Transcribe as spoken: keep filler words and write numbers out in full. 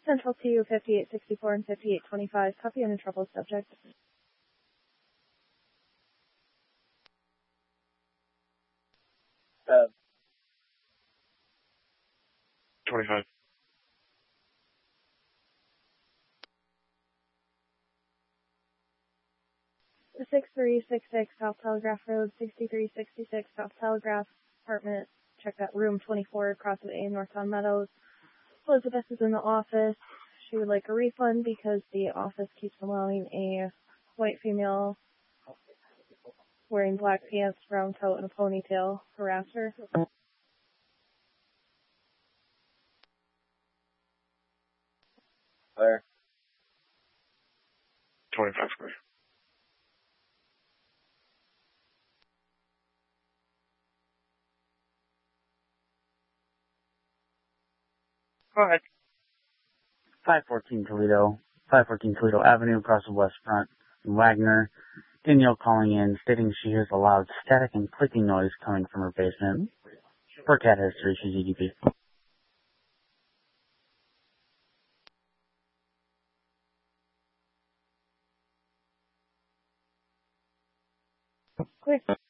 Central to fifty-eight sixty-four and fifty-eight twenty-five. Copy on a trouble subject. Uh, twenty-five. six three six six South Telegraph Road, sixty-three sixty-six South Telegraph Apartment. Check that room twenty-four across at A Northbound Meadows. Elizabeth is in the office. She would like a refund because the office keeps allowing a white female wearing black pants, brown coat, and a ponytail harass her. Where? twenty-five square. Go ahead. five fourteen Toledo, five fourteen Toledo Avenue across the west front. Wagner. Danielle calling in, stating she hears a loud static and clicking noise coming from her basement. For cat history, she's E D P. Clear.